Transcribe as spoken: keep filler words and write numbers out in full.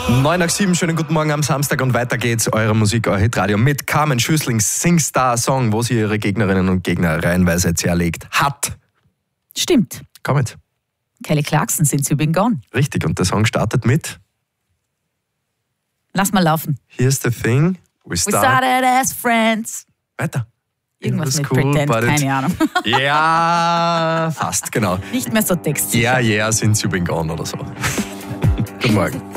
neun nach sieben, schönen guten Morgen am Samstag und weiter geht's. Eure Musik, euer Hitradio mit Carmen Schüsslings Singstar-Song, wo sie ihre Gegnerinnen und Gegner reihenweise zerlegt hat. Stimmt. Komm mit. Kelly Clarkson, Since You've Been Gone. Richtig, und der Song startet mit Lass mal laufen. Here's the thing, we, We start... started as friends. Weiter. Irgendwas mit cool, Pretend, but it- keine Ahnung. Ja, fast, genau. Nicht mehr so textsicher. Yeah, yeah, Since You've Been Gone oder so. Guten Morgen.